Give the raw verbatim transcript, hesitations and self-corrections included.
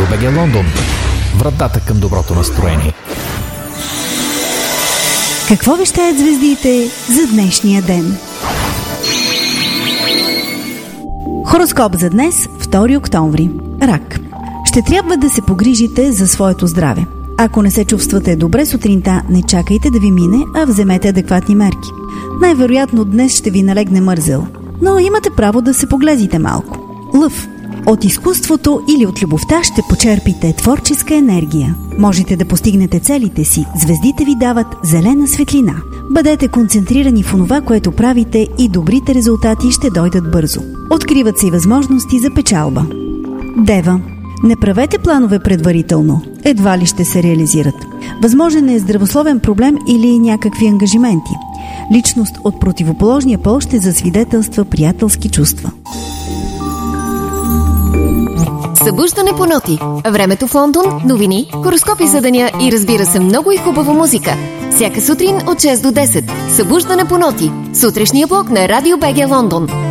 БГ Лондон. Вратата към доброто настроение. Какво вещаят звездите за днешния ден? Хороскоп за днес, втори октомври. Рак. Ще трябва да се погрижите за своето здраве. Ако не се чувствате добре сутринта, не чакайте да ви мине, а вземете адекватни мерки. Най-вероятно днес ще ви налегне мързел, но имате право да се поглезите малко. Лъв. От изкуството или от любовта ще почерпите творческа енергия. Можете да постигнете целите си, звездите ви дават зелена светлина. Бъдете концентрирани в онова, което правите, и добрите резултати ще дойдат бързо. Откриват се и възможности за печалба. Дева. Не правете планове предварително, едва ли ще се реализират. Възможен е здравословен проблем или някакви ангажименти. Личност от противоположния пол ще засвидетелства приятелски чувства. Събуждане по ноти. Времето в Лондон, новини, хороскопи за деня и разбира се много и хубава музика. Всяка сутрин от шест до десет. Събуждане по ноти. Сутрешния блок на Радио БГ Лондон.